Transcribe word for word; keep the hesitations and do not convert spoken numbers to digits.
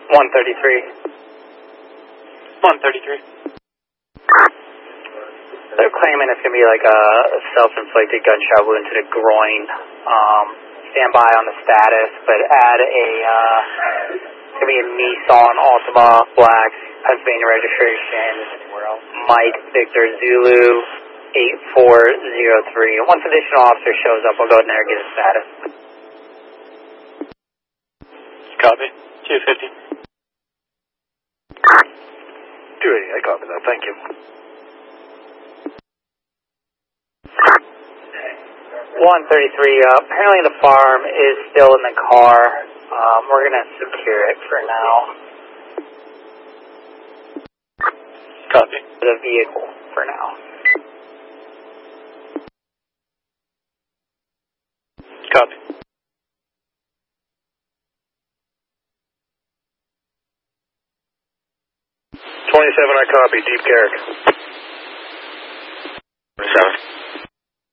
one thirty-three. one thirty-three. They're claiming it's going to be like a self-inflicted gunshot wound to the groin. Um, stand by on the status, but add a, uh, it's going to be a Nissan Altima, black, Pennsylvania registration, Mike Victor Zulu eight four zero three. Once additional officer shows up, I'll go ahead and get his status. Copy. two fifty. two eighty, I copy that, thank you. one thirty-three, uh, apparently the farm is still in the car. Um, we're going to secure it for now. Copy. The vehicle for now. Copy. twenty-seven, I copy, Deep Carrick.